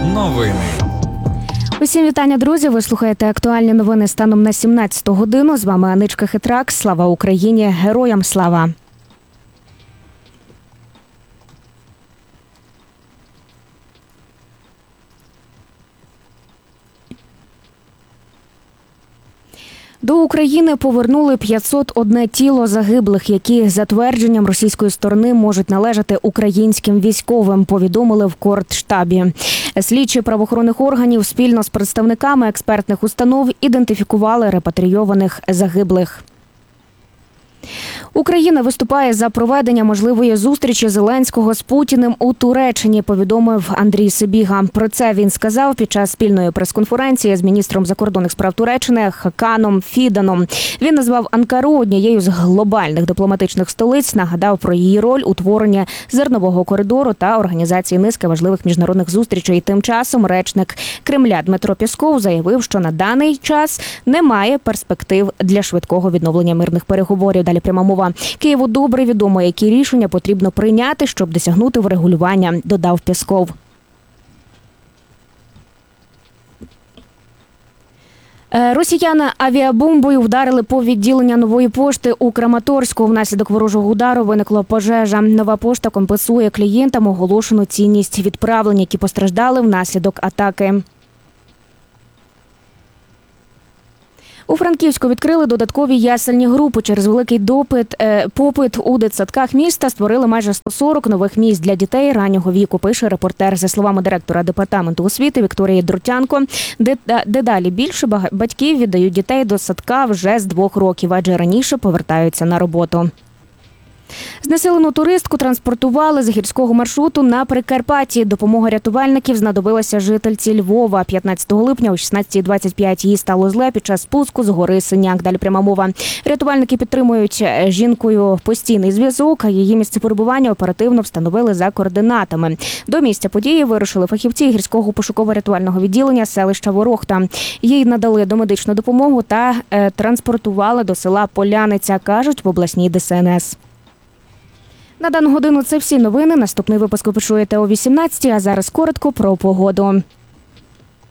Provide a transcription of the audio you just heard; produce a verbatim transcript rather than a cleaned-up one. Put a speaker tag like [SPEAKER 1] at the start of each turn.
[SPEAKER 1] Новини.
[SPEAKER 2] Усім вітання, друзі! Ви слухаєте актуальні новини станом на сімнадцяту годину. З вами Аничка Хитрак. Слава Україні! Героям слава! До України повернули п'ятсот одне тіло загиблих, які, за твердженням російської сторони, можуть належати українським військовим, повідомили в Кортштабі. Слідчі правоохоронних органів спільно з представниками експертних установ ідентифікували репатрійованих загиблих. Україна виступає за проведення можливої зустрічі Зеленського з Путіним у Туреччині, повідомив Андрій Сибіга. Про це він сказав під час спільної прес-конференції з міністром закордонних справ Туреччини Хаканом Фіданом. Він назвав Анкару однією з глобальних дипломатичних столиць, нагадав про її роль у творенні зернового коридору та організації низки важливих міжнародних зустрічей. Тим часом речник Кремля Дмитро Пєсков заявив, що на даний час немає перспектив для швидкого відновлення мирних переговорів. Далі пряма мова. Києву добре відомо, які рішення потрібно прийняти, щоб досягнути врегулювання, додав Пєсков. Росіяни авіабомбою вдарили по відділенню Нової пошти у Краматорську. Внаслідок ворожого удару виникла пожежа. Нова пошта компенсує клієнтам оголошену цінність відправлень, які постраждали внаслідок атаки. У Франківську відкрили додаткові ясельні групи. Через великий допит, е, попит у дитсадках міста створили майже сто сорок нових місць для дітей раннього віку, пише репортер. За словами директора департаменту освіти Вікторії Дротянко, дедалі більше батьків віддають дітей до садка вже з двох років, адже раніше повертаються на роботу. Знесилену туристку транспортували з гірського маршруту на Прикарпатті. Допомога рятувальників знадобилася жительці Львова. п'ятнадцятого липня о шістнадцятій двадцять п'ять їй стало зле під час спуску з гори Синяк. Далі пряма мова. Рятувальники підтримують жінкою постійний зв'язок, а її місце перебування оперативно встановили за координатами. До місця події вирушили фахівці гірського пошуково-рятувального відділення селища Ворохта. Їй надали домедичну допомогу та е, транспортували до села Поляниця, кажуть в обласній Де Се Ен Ес. На дану годину це всі новини. Наступний випуск ви почуєте о вісімнадцятій, а зараз коротко про погоду.